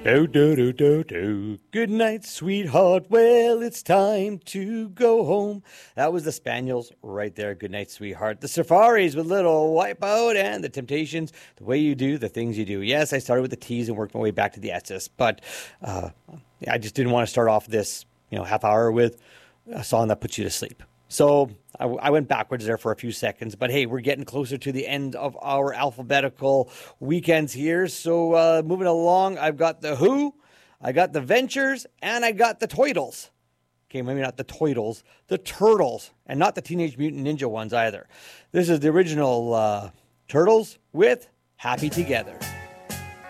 Do, do, do, do, do. Good night, sweetheart. Well, it's time to go home. That was the Spaniels right there. Good night, sweetheart. The Safaris with Little Wipeout and the Temptations. The way you do the things you do. Yes, I started with the T's and worked my way back to the S's, but I just didn't want to start off this half hour with a song that puts you to sleep. So I went backwards there for a few seconds, but hey, we're getting closer to the end of our alphabetical weekends here. So moving along, I've got the Who, I got the Ventures, and I got the Toidles. Okay, maybe not the Toidles, the Turtles, and not the Teenage Mutant Ninja ones either. This is the original Turtles with Happy Together.